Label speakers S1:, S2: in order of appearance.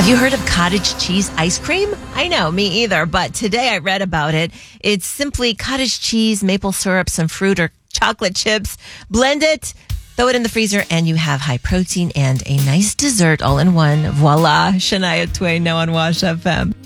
S1: Have you heard of cottage cheese ice cream? I know, me either, but today I read about it. It's simply cottage cheese, maple syrup, some fruit or chocolate chips. Blend it, throw it in the freezer, and you have high protein and a nice dessert all in one. Voila. Shania Twain, now on Wash FM.